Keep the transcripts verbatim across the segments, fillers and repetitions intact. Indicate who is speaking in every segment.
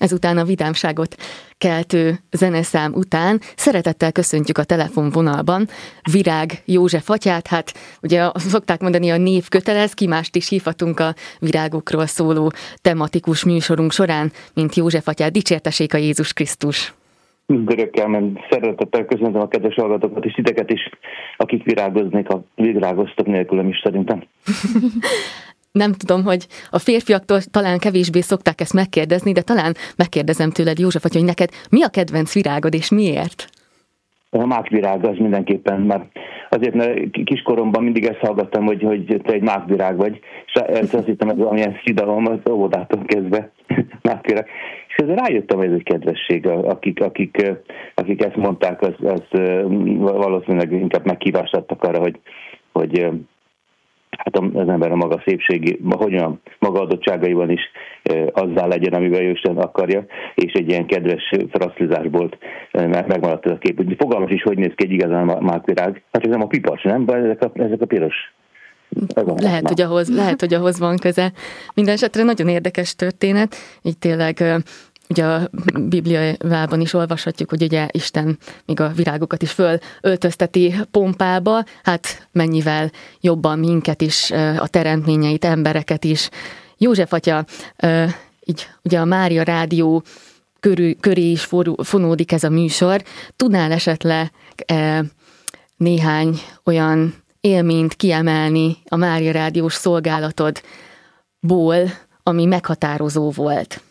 Speaker 1: Ezután a vidámságot keltő zeneszám után szeretettel köszöntjük a telefonvonalban Virág József atyát. Hát ugye szokták mondani, a név kötelez, ki mást is hívhatunk a virágokról szóló tematikus műsorunk során, mint József atyát. Dicsértessék a Jézus Krisztus!
Speaker 2: Mindörökkel, mert szeretettel köszöntöm a kedves hallgatókat és titeket is, akik virágoznék, a virágoztak nélkülem is szerintem.
Speaker 1: Nem tudom, hogy a férfiaktól talán kevésbé szokták ezt megkérdezni, de talán megkérdezem tőled, József atya, hogy neked mi a kedvenc virágod és miért?
Speaker 2: A mákvirág az mindenképpen, mert azért mert kiskoromban mindig ezt hallgattam, hogy, hogy te egy mákvirág vagy, és ezt azt hittem, hogy valamilyen szidalom az óvodától kezdve mákvirág. És ezzel rájöttem, hogy ez egy kedvesség, akik, akik, akik ezt mondták, az, az valószínűleg inkább meghívást adtak arra, hogy, hogy hát az ember a maga szépségi, hogyan maga adottságaiban is azzá legyen, amivel Isten akarja, és egy ilyen kedves fraszlizásból megmaradt ez a kép. Úgy fogalmas is, hogy néz ki egy igazán mákvirág. Hát ez nem a pipacs, nem? Ezek a, ezek a piros.
Speaker 1: Lehet, hogy ahhoz, lehet, hogy ahhoz van köze. Minden esetre nagyon érdekes történet. Így tényleg ugye a Bibliában is olvashatjuk, hogy ugye Isten még a virágokat is fölöltözteti pompába, hát mennyivel jobban minket is, a teremtményeit, embereket is. József atya, így ugye a Mária Rádió körül, köré is fonódik ez a műsor. Tudnál esetleg néhány olyan élményt kiemelni a Mária Rádiós szolgálatodból, ami meghatározó volt?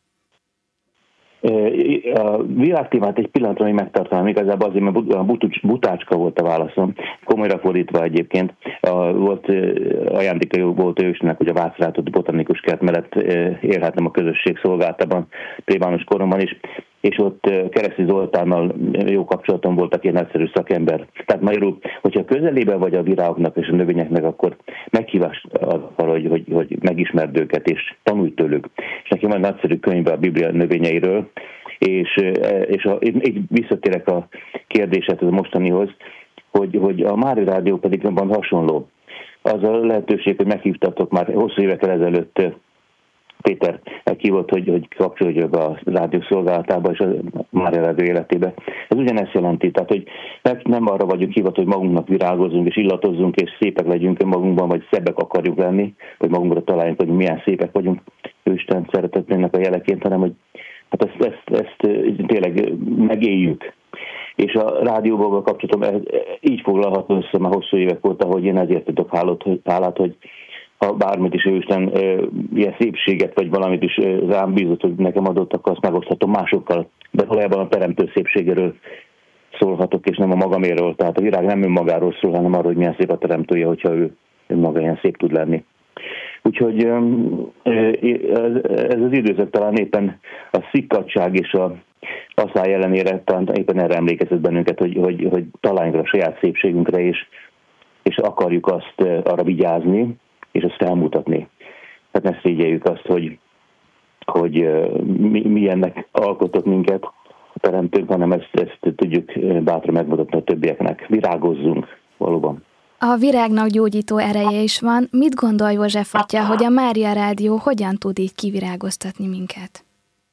Speaker 2: A világtémát egy pillanatra még megtartanám, igazából azért, mert a butácska volt a válaszom, komolyra fordítva egyébként. Volt ajándéka volt ősnek, hogy a Vácrátott botanikus kert mellett élhettem a közösség szolgálatában plébános koromban is, és ott Kereszti Zoltánnal jó kapcsolatom volt, aki egy nagyszerű szakember. Tehát magyarul, hogyha közelében vagy a virágoknak és a növényeknek, akkor meghívás arra, hogy, hogy, hogy megismerd őket és tanulj tőlük. És neki van egy nagyszerű könyve a Biblia növényeiről, és, és a, így visszatérek a kérdésedhez, a mostanihoz, hogy, hogy a Mária Rádió pedig van hasonló. Az a lehetőség, hogy meghívtatok már hosszú évekkel ezelőtt Péter meghívott, hogy, hogy kapcsolódjak a rádió szolgálatába és a Mária Rádió életébe. Ez ugyanezt jelenti, tehát hogy nem arra vagyunk hivatott, hogy magunknak virágozzunk és illatozzunk és szépek legyünk önmagunkban, vagy szebbek akarjuk lenni, hogy magunkra találjunk, hogy milyen szépek vagyunk Isten szeretetlének a jeleként, hanem hogy hát ezt, ezt, ezt tényleg megéljük. És a rádióval kapcsolatom így foglalható össze, már hosszú évek óta, hogy én ezért tudok hálát, hogy ha bármit is Isten e, ilyen szépséget, vagy valamit is e, rám bízott, hogy nekem adott, akkor azt megoszthatom másokkal. De valójában a teremtő szépségéről szólhatok, és nem a magaméről. Tehát a virág nem önmagáról szól, hanem arról, hogy milyen szép a teremtője, hogyha ő önmaga ilyen szép tud lenni. Úgyhogy e, ez az időszak talán éppen a szikkadság és a asszály ellenére talán éppen erre emlékeztet bennünket, hogy, hogy, hogy találjunk a saját szépségünkre, és, és akarjuk azt arra vigyázni, és azt elmutatni. Tehát ne szégyeljük azt, hogy, hogy mi, milyennek alkotott minket a teremtőnk, hanem ezt, ezt tudjuk bátran megmutatni a többieknek. Virágozzunk valóban.
Speaker 3: A virágnak gyógyító ereje is van. Mit gondol József atya, hogy a Mária Rádió hogyan tud így kivirágoztatni minket?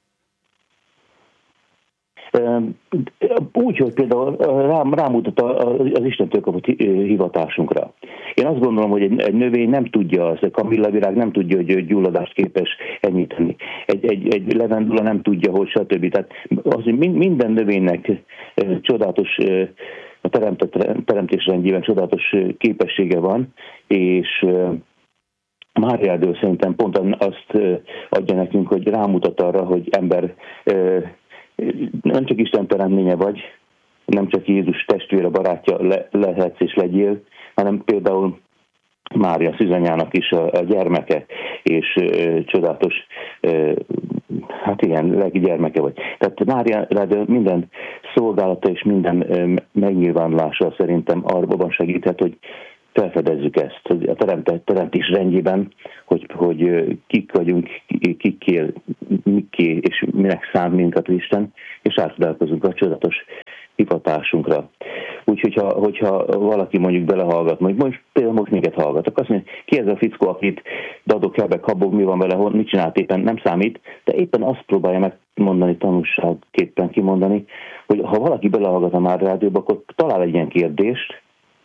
Speaker 2: Úgy, hogy például rám, rámutat az Istentől kapott hivatásunkra. Én azt gondolom, hogy egy, egy növény nem tudja, az a kamillavirág nem tudja, hogy gyulladást képes enyhíteni. Egy, egy, egy levendula nem tudja, hogy stb. Tehát az, hogy minden növénynek csodálatos, a teremtés rendjében csodálatos képessége van, és Mária Rádió szerintem pont azt adja nekünk, hogy rámutat arra, hogy ember nem csak Isten teremtménye vagy, nem csak Jézus testvére, barátja le, lehetsz és legyél, hanem például Mária szűzanyának is a, a gyermeke, és ö, csodálatos, ö, hát igen, lelki gyermeke vagy. Tehát Mária Rádió minden szolgálata és minden ö, megnyilvánulása szerintem arban segíthet, hogy felfedezzük ezt, hogy a teremtés, teremtés rendjében, hogy, hogy kik vagyunk, kikké, miké és minek szám minket Isten, és átcsodálkozunk a csodálatos hivatásunkra. Úgyhogy ha, hogyha valaki mondjuk belehallgat, mondjuk most, például most minket hallgatok, azt mondja, ki ez a fickó, akit dadok, hebek, habog, mi van vele, mit csinált éppen, nem számít, de éppen azt próbálja megmondani, tanulságképpen kimondani, hogy ha valaki belehallgat a Mária Rádióba, akkor talál egy ilyen kérdést,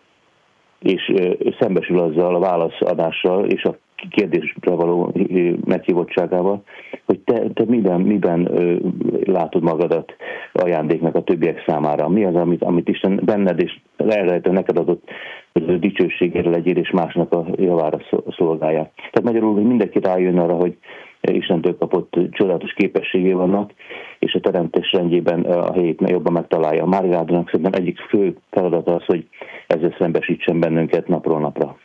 Speaker 2: és szembesül azzal a válaszadással és a kérdésre való meghívottságával, hogy te, te miben, miben ö, látod magadat ajándéknak a többiek számára. Mi az, amit, amit Isten benned és elrejtő neked adott dicsőségére legyél, és másnak a javára szolgálja. Tehát magyarul, hogy mindenki rájön arra, hogy Istentől kapott csodálatos képességé vannak, és a teremtés rendjében a helyét jobban megtalálja. A Mária Rádiónak szerintem egyik fő feladata az, hogy ezzel szembesítsen bennünket napról napra.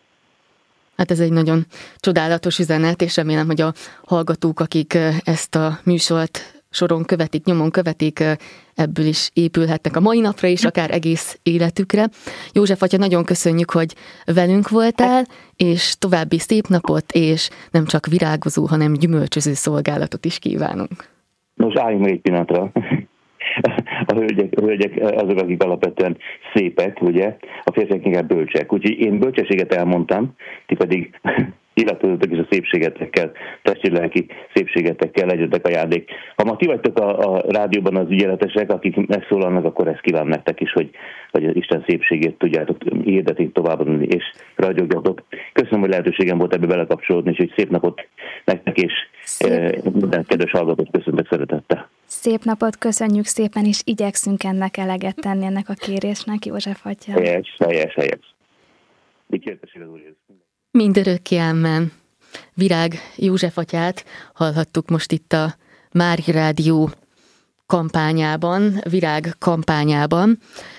Speaker 1: Hát ez egy nagyon csodálatos üzenet, és remélem, hogy a hallgatók, akik ezt a műsort soron követik, nyomon követik, ebből is épülhetnek a mai napra is, akár egész életükre. József atya, nagyon köszönjük, hogy velünk voltál, és további szép napot, és nem csak virágozó, hanem gyümölcsöző szolgálatot is kívánunk.
Speaker 2: Nos, álljunk meg egy pillanatra. A hölgyek, a hölgyek azok, akik alapvetően szépek, ugye, a férfiak inkább bölcsek. Úgyhogy én bölcsességet elmondtam, ti pedig illatozottak is a szépségetekkel, testi-lelki szépségetekkel legyetek ajándék. Ha ma ti vagytok a, a rádióban az ügyeletesek, akik megszólalnak, akkor ezt kívánom nektek is, hogy, hogy az Isten szépségét tudjátok hirdetni, továbbadni, és ragyogjatok. Köszönöm, hogy lehetőségem volt ebbe belekapcsolódni, és hogy szép napot nektek, és eh, minden kedves hallgatót köszöntök szeretettel.
Speaker 3: Szép napot, köszönjük szépen, és igyekszünk ennek eleget tenni, ennek a kérésnek, József atya.
Speaker 2: Helyes, helyes, helyes. Dicsértessék az Úr Jézus.
Speaker 1: Mindörökké ámen. Virág József atyát hallhattuk most itt a Mária Rádió kampányában, Virág kampányában,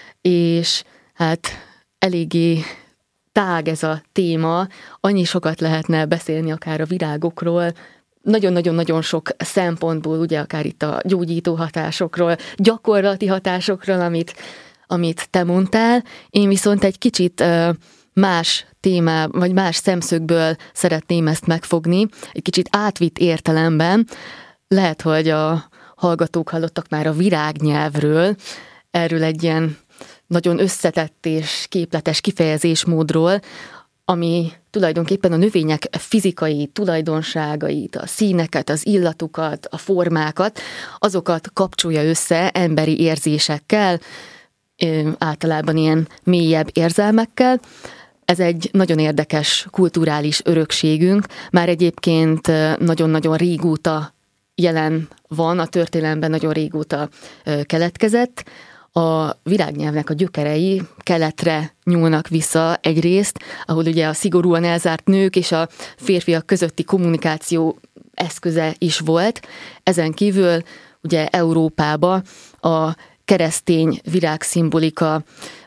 Speaker 1: és hát eléggé tág ez a téma, annyi sokat lehetne beszélni akár a virágokról, nagyon-nagyon-nagyon sok szempontból, ugye akár itt a gyógyító hatásokról, gyakorlati hatásokról, amit, amit te mondtál. Én viszont egy kicsit más témá, vagy más szemszögből szeretném ezt megfogni, egy kicsit átvitt értelemben. Lehet, hogy a hallgatók hallottak már a virágnyelvről, erről egy ilyen nagyon összetett és képletes kifejezésmódról, ami tulajdonképpen a növények fizikai tulajdonságait, a színeket, az illatukat, a formákat, azokat kapcsolja össze emberi érzésekkel, általában ilyen mélyebb érzelmekkel. Ez egy nagyon érdekes kulturális örökségünk, már egyébként nagyon-nagyon régóta jelen van, a történelemben nagyon régóta keletkezett. A virágnyelvnek a gyökerei keletre nyúlnak vissza egyrészt, ahol ugye a szigorúan elzárt nők és a férfiak közötti kommunikáció eszköze is volt. Ezen kívül ugye Európába a keresztény virágszimbolika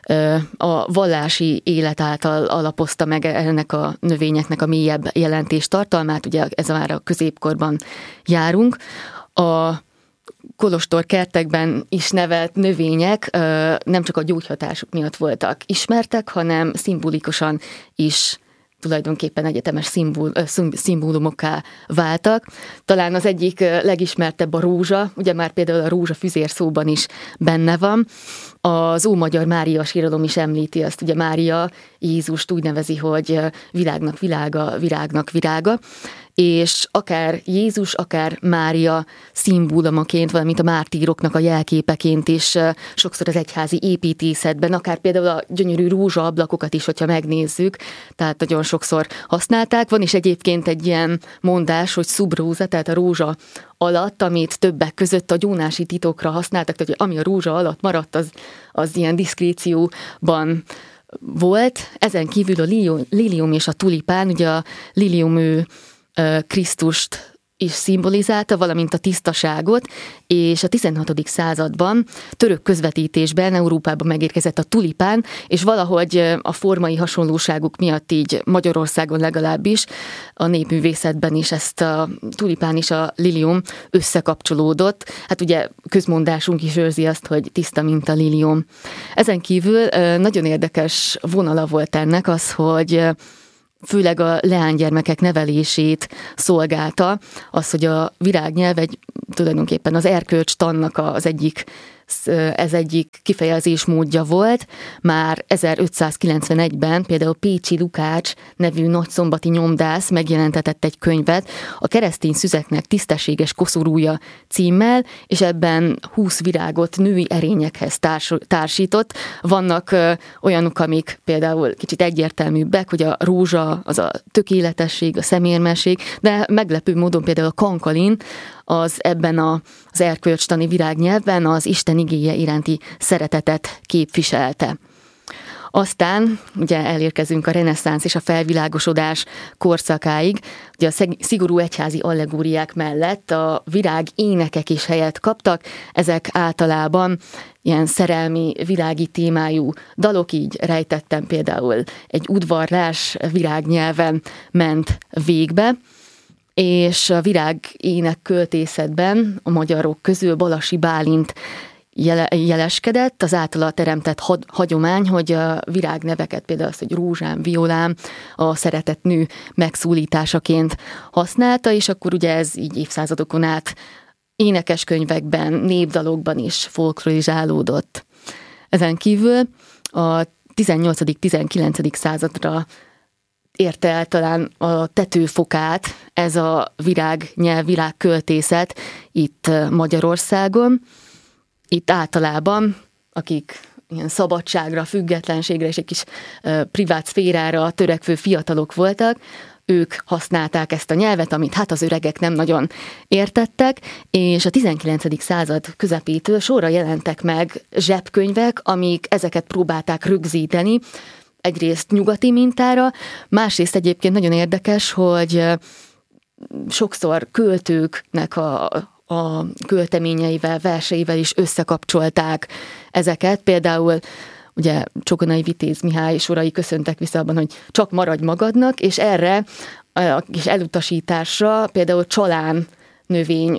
Speaker 1: a vallási élet által alapozta meg ennek a növényeknek a mélyebb jelentés tartalmát, ugye ez már a középkorban járunk. A kolostor kertekben is nevelt növények nem csak a gyógyhatásuk miatt voltak ismertek, hanem szimbolikusan is tulajdonképpen egyetemes szimbol, szimbólumokká váltak. Talán az egyik legismertebb a rózsa, ugye már például a rózsafüzér szóban is benne van. Az ómagyar Mária síralom is említi azt, ugye Mária Jézust úgy nevezi, hogy világnak világa, virágnak virága, és akár Jézus, akár Mária szimbólumaként, valamint a mártíroknak a jelképeként is sokszor az egyházi építészetben, akár például a gyönyörű rózsaablakokat is, hogyha megnézzük, tehát nagyon sokszor használták. Van is egyébként egy ilyen mondás, hogy szubróza, tehát a rózsa alatt, amit többek között a gyónási titokra használtak, tehát ami a rózsa alatt maradt, az, az ilyen diszkrécióban volt. Ezen kívül a lilium és a tulipán, ugye a lilium ő Krisztust is szimbolizálta, valamint a tisztaságot, és a tizenhatodik században török közvetítésben Európában megérkezett a tulipán, és valahogy a formai hasonlóságuk miatt így Magyarországon legalábbis a népművészetben is ezt a tulipán és a lilium összekapcsolódott. Hát ugye közmondásunk is őrzi azt, hogy tiszta, mint a lilium. Ezen kívül nagyon érdekes vonala volt ennek az, hogy főleg a leánygyermekek nevelését szolgálta, az, hogy a virágnyelv egy, tulajdonképpen az erkölcstannak az egyik ez egyik kifejezésmódja volt. Már ezerötszázkilencvenegyben például Pécsi Lukács nevű nagyszombati nyomdász megjelentetett egy könyvet a Keresztény szüzeknek tisztességes koszorúja címmel, és ebben húsz virágot női erényekhez társ, társított. Vannak ö, olyanok, amik például kicsit egyértelműbbek, hogy a rózsa az a tökéletesség, a szemérmesség, de meglepő módon például a kankalin az ebben a, az erkölcstani virágnyelvben az Isten igéje iránti szeretetet képviselte. Aztán ugye elérkezünk a reneszánsz és a felvilágosodás korszakáig. Ugye a szigorú egyházi allegóriák mellett a virág énekek is helyet kaptak. Ezek általában ilyen szerelmi, világi témájú dalok, így rejtettem például egy udvarlás virágnyelven ment végbe. És a virágének költészetben a magyarok közül Balasi Bálint jele, jeleskedett, az általa teremtett had, hagyomány, hogy a virágneveket, például azt, hogy rózsám, violám, a szeretett nő megszólításaként használta, és akkor ugye ez így évszázadokon át énekeskönyvekben, népdalokban is folklorizálódott. Ezen kívül a tizennyolcadik-tizenkilencedik századra érte el talán a tetőfokát ez a virágnyelv, virágköltészet itt Magyarországon. Itt általában, akik ilyen szabadságra, függetlenségre és egy kis uh, privát szférára törekvő fiatalok voltak, ők használták ezt a nyelvet, amit hát az öregek nem nagyon értettek, és a tizenkilencedik század közepétől sorra jelentek meg zsebkönyvek, amik ezeket próbálták rögzíteni, egyrészt nyugati mintára, másrészt egyébként nagyon érdekes, hogy sokszor költőknek a, a költeményeivel, verseivel is összekapcsolták ezeket. Például ugye Csokonai Vitéz Mihály sorai köszöntek vissza abban, hogy csak maradj magadnak, és erre a kis elutasításra például csalán növény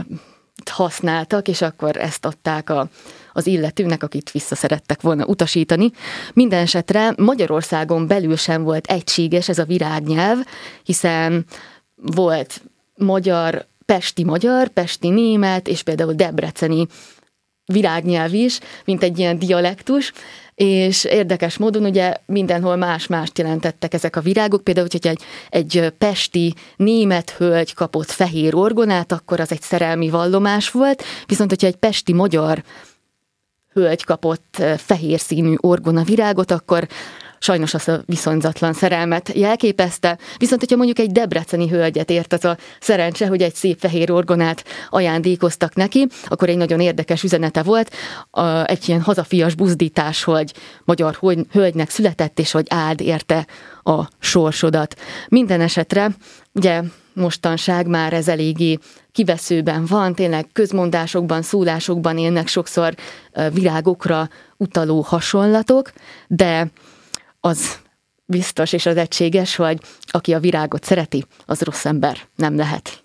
Speaker 1: használtak, és akkor ezt adták a az illetőnek, akit vissza szerettek volna utasítani. Minden esetre Magyarországon belül sem volt egységes ez a virágnyelv, hiszen volt magyar, pesti magyar, pesti német, és például debreceni virágnyelv is, mint egy ilyen dialektus, és érdekes módon ugye mindenhol más-mást jelentettek ezek a virágok, például, hogyha egy, egy pesti német hölgy kapott fehér orgonát, akkor az egy szerelmi vallomás volt, viszont hogyha egy pesti magyar hölgy kapott fehér színű orgonavirágot, akkor sajnos az a viszonyzatlan szerelmet jelképezte, viszont hogyha mondjuk egy debreceni hölgyet ért az a szerencse, hogy egy szép fehér orgonát ajándékoztak neki, akkor egy nagyon érdekes üzenete volt, egy ilyen hazafias buzdítás, hogy magyar hölgynek született, és hogy áld érte a sorsodat. Minden esetre, ugye mostanság már ez eléggé kiveszőben van, tényleg közmondásokban, szólásokban élnek sokszor virágokra utaló hasonlatok, de az biztos és az egységes, hogy aki a virágot szereti, az rossz ember nem lehet.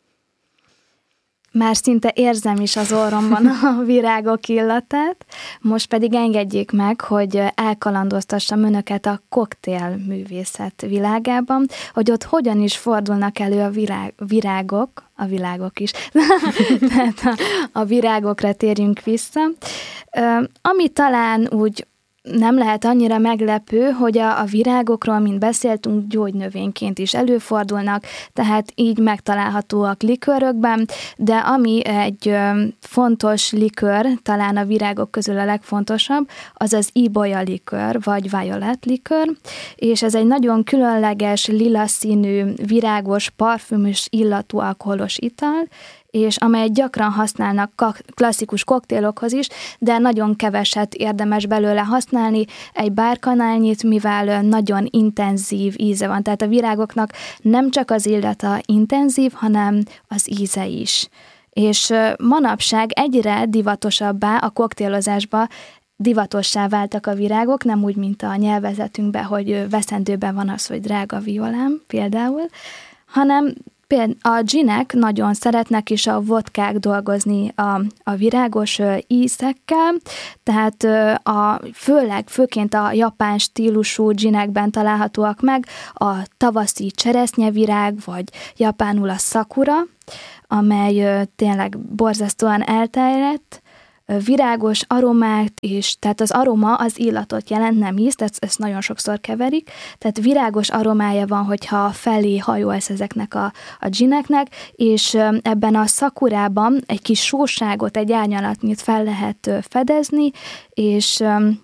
Speaker 3: Már szinte érzem is az orromban a virágok illatát, most pedig engedjék meg, hogy elkalandoztassam önöket a koktélművészet világában, hogy ott hogyan is fordulnak elő a virág, virágok, a világok is, tehát a, a virágokra térjünk vissza. Ami talán úgy nem lehet annyira meglepő, hogy a, a virágokról, mint beszéltünk, gyógynövényként is előfordulnak, tehát így megtalálhatóak likőrökben, de ami egy ö, fontos likőr, talán a virágok közül a legfontosabb, az az ibolya likőr, vagy violet likőr, és ez egy nagyon különleges, lila színű, virágos, parfümös illatú alkoholos ital, és amelyet gyakran használnak klasszikus koktélokhoz is, de nagyon keveset érdemes belőle használni, egy bárkanálnyit, mivel nagyon intenzív íze van. Tehát a virágoknak nem csak az illata intenzív, hanem az íze is. És manapság egyre divatosabbá a koktélozásba divatossá váltak a virágok, nem úgy, mint a nyelvezetünkben, hogy veszendőben van az, hogy drága violám például, hanem például a ginek nagyon szeretnek is a vodkák dolgozni a, a virágos ízekkel, tehát a, főleg, főként a japán stílusú ginekben találhatóak meg a tavaszi cseresznyevirág, vagy japánul a szakura, amely tényleg borzasztóan elterjedt virágos aromát is, tehát az aroma az illatot jelent, nem íz, tehát ezt nagyon sokszor keverik, tehát virágos aromája van, hogyha felé hajolsz ezeknek a, a gineknek, és ebben a szakurában egy kis sóságot, egy árnyalatnyit fel lehet fedezni, és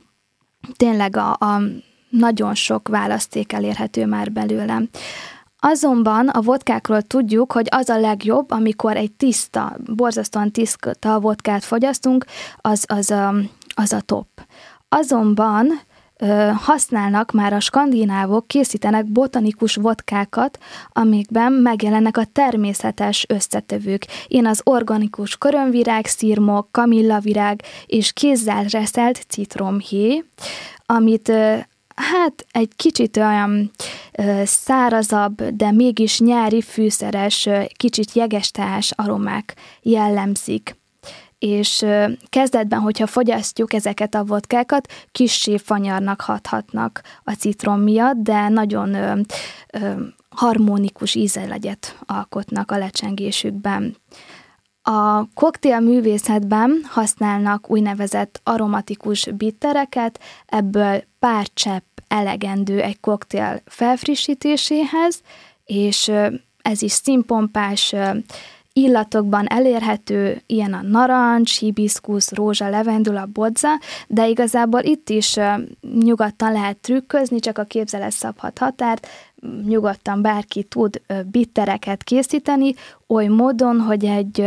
Speaker 3: tényleg a, a nagyon sok választék elérhető már belőle. Azonban a vodkákról tudjuk, hogy az a legjobb, amikor egy tiszta, borzasztóan tiszta vodkát fogyasztunk, az, az, a, az a top. Azonban ö, használnak már a skandinávok, készítenek botanikus vodkákat, amikben megjelennek a természetes összetevők. Én az organikus körömvirág, szirmok, kamillavirág és kézzel reszelt citromhéj, amit ö, hát egy kicsit olyan ö, szárazabb, de mégis nyári fűszeres, ö, kicsit jeges-teás aromák jellemzik. És ö, kezdetben, hogyha fogyasztjuk ezeket a vodkákat, kissé fanyarnak hathatnak a citrom miatt, de nagyon ö, ö, harmonikus ízelegyet alkotnak a lecsengésükben. A koktélművészetben használnak úgynevezett aromatikus bittereket, ebből pár csepp elegendő egy koktél felfrissítéséhez, és ez is színpompás illatokban elérhető, ilyen a narancs, hibiszkusz, rózsa, levendula, bodza, de igazából itt is nyugodtan lehet trükközni, csak a képzelet szabhat határt, nyugodtan bárki tud bittereket készíteni, oly módon, hogy egy,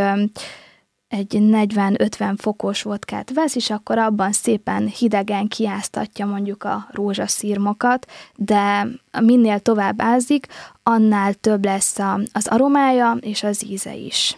Speaker 3: egy negyven-ötven fokos vodkát vesz, és akkor abban szépen hidegen kiáztatja mondjuk a rózsaszírmokat, de minél tovább ázik, annál több lesz a, az aromája és az íze is.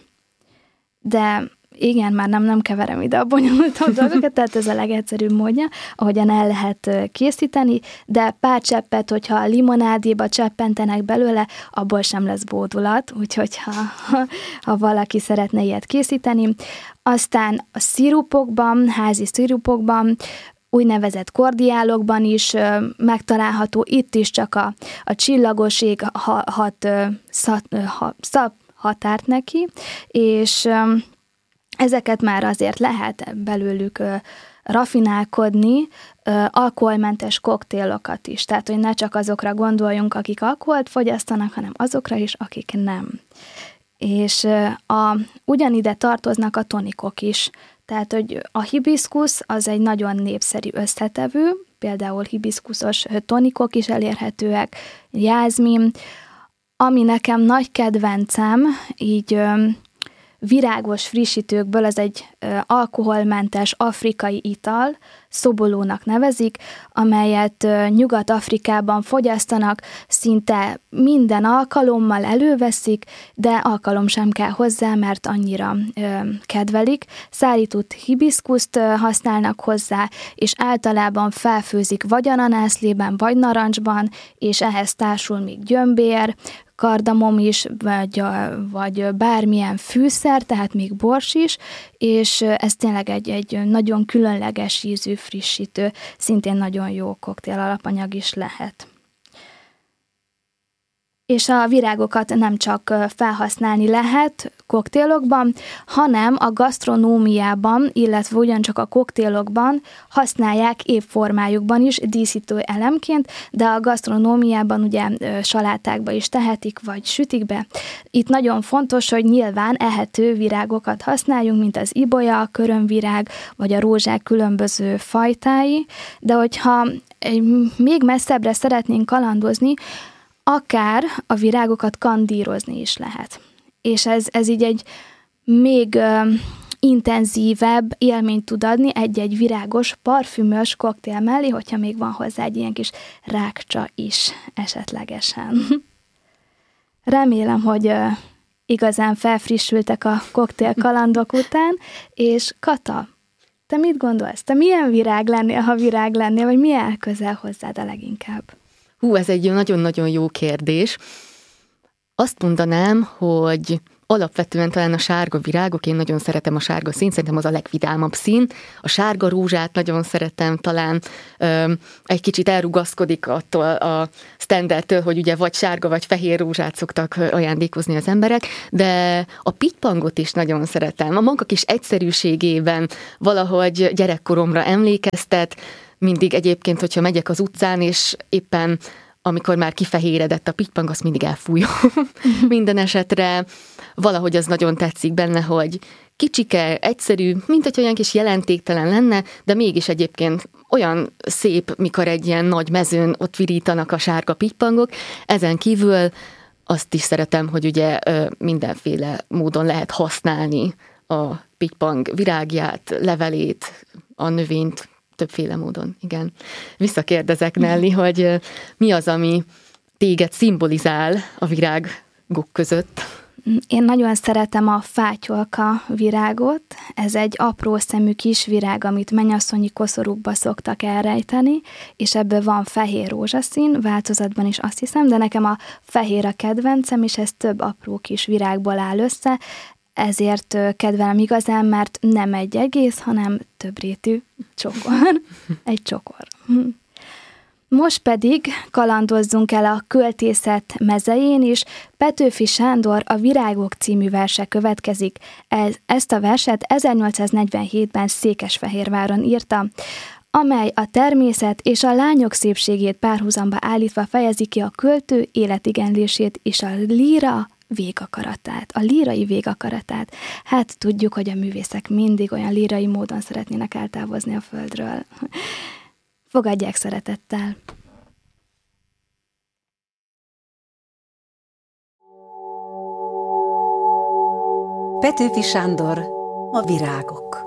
Speaker 3: De igen, már nem, nem keverem ide a bonyolultabb dolgokat, tehát ez a legegyszerűbb módja, ahogyan el lehet készíteni, de pár cseppet, hogyha a limonádéba cseppentenek belőle, abból sem lesz bódulat, úgyhogy ha, ha valaki szeretne ilyet készíteni. Aztán a szirupokban, házi szirupokban, úgynevezett kordiálokban is ö, megtalálható, itt is csak a, a csillagos ég ha, hat, ö, szat, ö, ha, szab határt neki, és ö, ezeket már azért lehet belőlük ö, rafinálkodni, ö, alkoholmentes koktélokat is, tehát hogy ne csak azokra gondoljunk, akik alkoholt fogyasztanak, hanem azokra is, akik nem. És ö, a, ugyanide tartoznak a tonikok is, tehát hogy a hibiszkusz az egy nagyon népszerű összetevő, például hibiszkuszos tonikok is elérhetőek, jázmin, ami nekem nagy kedvencem, így ö, virágos frissítőkből, az egy ö, alkoholmentes afrikai ital, szobolónak nevezik, amelyet ö, Nyugat-Afrikában fogyasztanak, szinte minden alkalommal előveszik, de alkalom sem kell hozzá, mert annyira ö, kedvelik. Szárított hibiszkuszt ö, használnak hozzá, és általában felfőzik vagy ananászlében, vagy narancsban, és ehhez társul még gyömbér, kardamom is, vagy, vagy bármilyen fűszer, tehát még bors is, és ez tényleg egy, egy nagyon különleges ízű frissítő, szintén nagyon jó koktél alapanyag is lehet. És a virágokat nem csak felhasználni lehet koktélokban, hanem a gasztronómiában, illetve ugyancsak a koktélokban használják évformájukban is díszítő elemként, de a gasztronómiában ugye salátákba is tehetik, vagy sütik be. Itt nagyon fontos, hogy nyilván ehető virágokat használjunk, mint az ibolya, a körömvirág, vagy a rózsák különböző fajtái, de hogyha még messzebbre szeretnénk kalandozni, akár a virágokat kandírozni is lehet. És ez, ez így egy még uh, intenzívebb élményt tud adni egy-egy virágos, parfümös koktél mellé, hogyha még van hozzá egy ilyen kis rákcsa is esetlegesen. Remélem, hogy uh, igazán felfrissültek a koktél kalandok után, és Kata, te mit gondolsz? Te milyen virág lennél, ha virág lennél, vagy mi áll közel hozzád a leginkább?
Speaker 1: Hú, ez egy nagyon-nagyon jó kérdés. Azt mondanám, hogy alapvetően talán a sárga virágok, én nagyon szeretem a sárga színt, szerintem az a legvidámabb szín. A sárga rózsát nagyon szeretem, talán ö, egy kicsit elrugaszkodik attól a standardtől, hogy ugye vagy sárga, vagy fehér rózsát szoktak ajándékozni az emberek, de a pitpangot is nagyon szeretem. A maga kis egyszerűségében valahogy gyerekkoromra emlékeztet, mindig egyébként, hogyha megyek az utcán, és éppen amikor már kifehéredett a pitpang, azt mindig elfújom. Minden esetre valahogy az nagyon tetszik benne, hogy kicsike, egyszerű, mint hogy olyan kis jelentéktelen lenne, de mégis egyébként olyan szép, mikor egy ilyen nagy mezőn ott virítanak a sárga pitpangok. Ezen kívül azt is szeretem, hogy ugye mindenféle módon lehet használni a pitpang virágját, levelét, a növényt, többféle módon, igen. Visszakérdezek, Nelly, hogy mi az, ami téged szimbolizál a virágok között?
Speaker 3: Én nagyon szeretem a fátyolka virágot. Ez egy apró szemű kis virág, amit mennyasszonyi koszorúkba szoktak elrejteni, és ebből van fehér rózsaszín, változatban is azt hiszem, de nekem a fehér a kedvencem, és ez több apró kis virágból áll össze, ezért kedvelem igazán, mert nem egy egész, hanem többrétű csokor. Egy csokor. Most pedig kalandozzunk el a költészet mezején is. Petőfi Sándor A Virágok című verse következik. Ez, ezt a verset ezernyolcszáznegyvenhétben Székesfehérváron írta, amely a természet és a lányok szépségét párhuzamba állítva fejezi ki a költő életigenlését és a líra végakaratát, a lírai végakaratát. Hát tudjuk, hogy a művészek mindig olyan lírai módon szeretnének eltávozni a földről. Fogadják szeretettel!
Speaker 4: Petőfi Sándor, A virágok.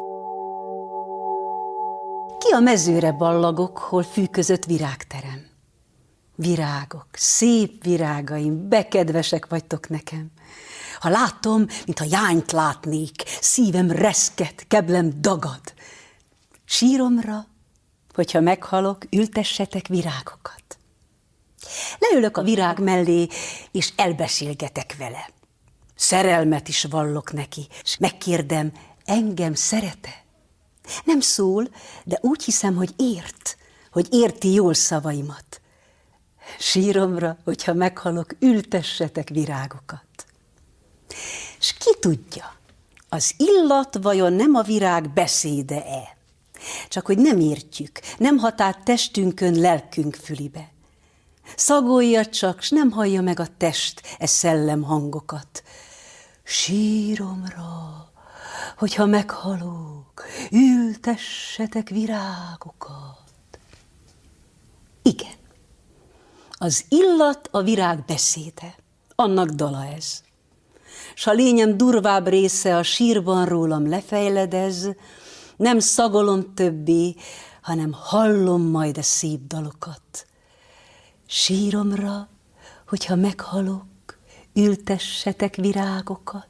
Speaker 4: Ki a mezőre ballagok, hol fű között virágterem? Virágok, szép virágaim, bekedvesek vagytok nekem. Ha látom, mintha jányt látnék, szívem reszket, keblem dagad. Síromra, hogyha meghalok, ültessetek virágokat. Leülök a virág mellé, és elbeszélgetek vele. Szerelmet is vallok neki, és megkérdem, engem szeret-e? Nem szól, de úgy hiszem, hogy ért, hogy érti jól szavaimat. Síromra, hogyha meghalok, ültessetek virágokat. S ki tudja, az illat vajon nem a virág beszéde-e? Csak hogy nem értjük, nem hat át testünkön, lelkünk fülibe. Szagolja csak, s nem hallja meg a test e szellem hangokat. Síromra, hogyha meghalok, ültessetek virágokat. Igen, az illat a virág beszéde, annak dala ez. S a lényem durvább része a sírban rólam lefejledez, nem szagolom többé, hanem hallom majd a szép dalokat. Síromra, hogyha meghalok, ültessetek virágokat.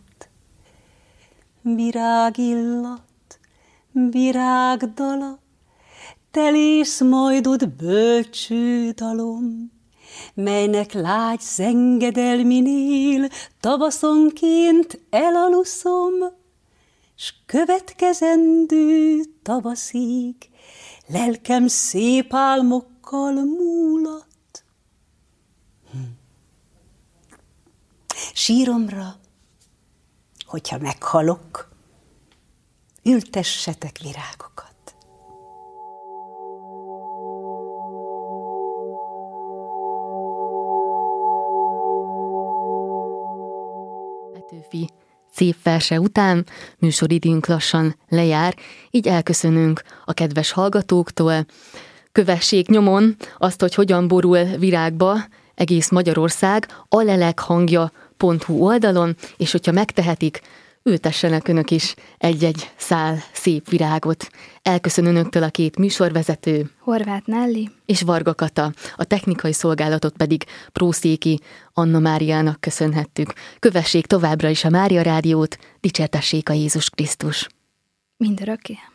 Speaker 4: Virágillat, virágdala, telész majd ott bölcső dalom, melynek lágy zengedelminél tavaszonként elaluszom, s következendő tavaszig lelkem szép álmokkal múlat. Hm. Síromra, hogyha meghalok, ültessetek virágokat.
Speaker 1: Petőfi szép verse után műsoridőnk lassan lejár, így elköszönünk a kedves hallgatóktól. Kövessék nyomon azt, hogy hogyan borul virágba egész Magyarország a leleghangja pont hu oldalon, és hogyha megtehetik, ültessenek önök is egy-egy szál szép virágot. Elköszön önöktől a két műsorvezető,
Speaker 3: Horváth Nelly
Speaker 1: és Varga Kata, a technikai szolgálatot pedig Prószéki Anna Máriának köszönhettük. Kövessék továbbra is a Mária Rádiót, dicsértessék a Jézus Krisztus.
Speaker 3: Mindörökké.